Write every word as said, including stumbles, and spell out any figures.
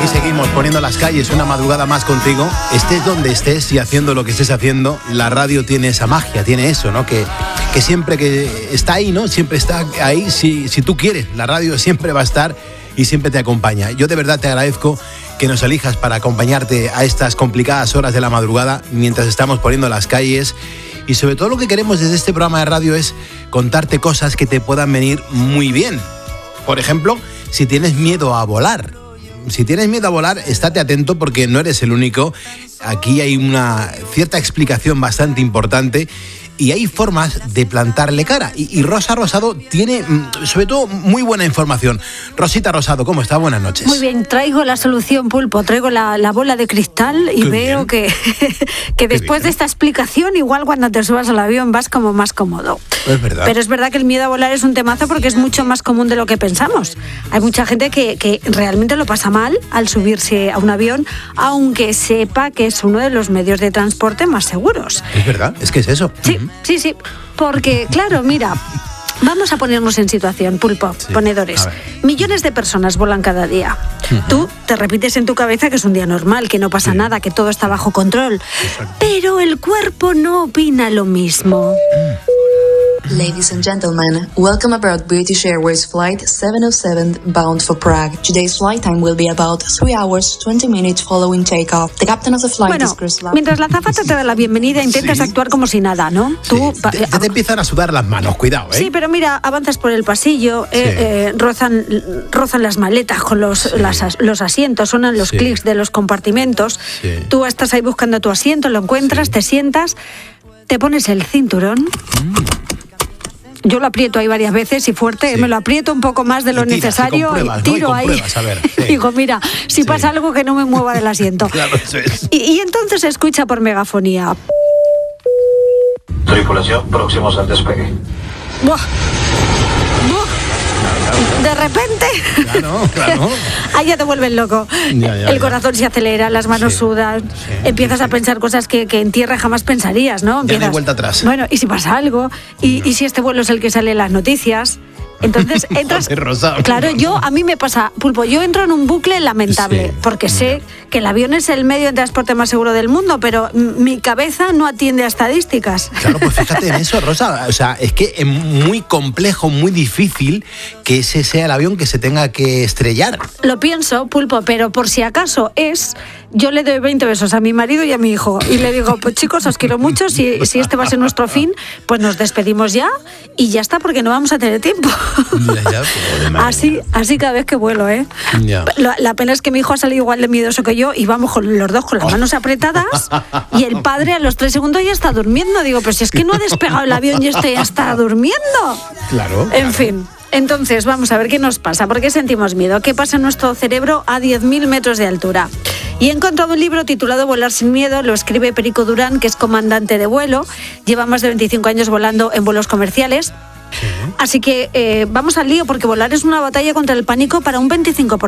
Aquí seguimos poniendo las calles una madrugada más contigo. Estés donde estés y haciendo lo que estés haciendo, la radio tiene esa magia, tiene eso, ¿no? Que, que siempre que está ahí, ¿no? Siempre está ahí si, si tú quieres. La radio siempre va a estar y siempre te acompaña. Yo de verdad te agradezco que nos elijas para acompañarte a estas complicadas horas de la madrugada mientras estamos poniendo las calles. Y sobre todo lo que queremos desde este programa de radio es contarte cosas que te puedan venir muy bien. Por ejemplo, si tienes miedo a volar. Si tienes miedo a volar, estate atento porque no eres el único. Aquí hay una cierta explicación bastante importante y hay formas de plantarle cara. Y, y Rosa Rosado tiene, sobre todo, muy buena información. Rosita Rosado, ¿cómo está? Buenas noches. Muy bien, traigo la solución, Pulpo. Traigo la, la bola de cristal y Qué veo bien. que, que después de esta explicación, igual cuando te subas al avión vas como más cómodo. Es verdad. Pero es verdad que el miedo a volar es un temazo porque es mucho más común de lo que pensamos. Hay mucha gente que, que realmente lo pasa mal al subirse a un avión, aunque sepa que es uno de los medios de transporte más seguros. Es verdad, es que es eso. Sí, uh-huh. sí, sí. Porque, claro, mira, vamos a ponernos en situación, Pulpo, sí. ponedores. Millones de personas volan cada día. Uh-huh. Tú te repites en tu cabeza que es un día normal, que no pasa sí. nada, que todo está bajo control. Exacto. Pero el cuerpo no opina lo mismo. Uh. Ladies and gentlemen, welcome aboard British Airways Flight seven oh seven bound for Prague. Today's flight time will be about three hours, twenty minutes following takeoff. The captain of the flight bueno, is Chris Love. Mientras la azafata te da la bienvenida, intentas sí. actuar como si nada, ¿no? Sí. Tú te, te, te empiezan a sudar las manos, cuidado, ¿eh? Sí, pero mira, avanzas por el pasillo, sí. eh, eh, rozan, rozan las maletas con los, sí. las, los asientos, sonan los sí. clics de los compartimentos. Sí. Tú estás ahí buscando tu asiento, lo encuentras, sí. te sientas, te pones el cinturón. Mm. Yo lo aprieto ahí varias veces y fuerte, sí. me lo aprieto un poco más de lo y tiras, necesario y, y tiro ¿no? y ahí. A ver, sí. Digo, mira, si sí. pasa algo que no me mueva del asiento. Claro, eso es. y, y entonces se escucha por megafonía. Tripulación, próximos al despegue. ¡Buah! ¡Buah! De repente, claro, claro. ahí ya te vuelves loco. Ya, ya, el ya. corazón se acelera, las manos sí, sudan, sí, empiezas sí. a pensar cosas que, que en tierra jamás pensarías, ¿no? Empiezas, ya no hay vuelta atrás. Bueno, ¿y si pasa algo? ¿Y, no. ¿y si este vuelo es el que sale en las noticias? Entonces entras. Claro, yo a mí me pasa, Pulpo, yo entro en un bucle lamentable, sí, porque sé ya. que el avión es el medio de transporte más seguro del mundo, pero mi cabeza no atiende a estadísticas. Claro, pues fíjate en eso, Rosa. O sea, es que es muy complejo, muy difícil que ese sea el avión que se tenga que estrellar. Lo pienso, Pulpo, pero por si acaso es. Yo le doy veinte besos a mi marido y a mi hijo y le digo, pues chicos, os quiero mucho, si, si este va a ser nuestro fin, pues nos despedimos ya y ya está, porque no vamos a tener tiempo. Ya, ya, así, así cada vez que vuelo, ¿eh? Ya. La, la pena es que mi hijo ha salido igual de miedoso que yo y vamos con los dos con las manos apretadas y el padre a los tres segundos ya está durmiendo. Digo, pero si es que no ha despegado el avión y este ya está durmiendo. Claro. En claro. fin. Entonces, vamos a ver qué nos pasa, por qué sentimos miedo, qué pasa en nuestro cerebro a diez mil metros de altura. Y he encontrado un libro titulado Volar sin miedo, lo escribe Perico Durán, que es comandante de vuelo, lleva más de veinticinco años volando en vuelos comerciales. Sí. Así que eh, vamos al lío, porque volar es una batalla contra el pánico para un veinticinco por ciento.